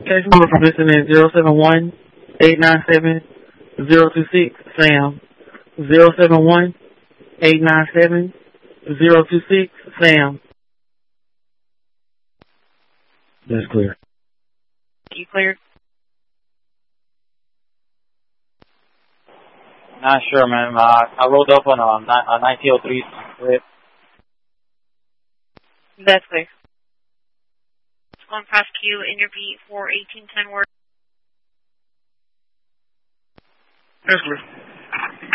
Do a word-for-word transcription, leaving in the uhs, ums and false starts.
Case number for missing is zero seven one eight nine seven zero two six, Sam. zero seven one eight nine seven zero two six, Sam. That's clear. You cleared? Not sure, ma'am. Uh, I rolled up on a, a nineteen oh three. That's clear. It's going past Q, interview for eighteen ten word. That's clear.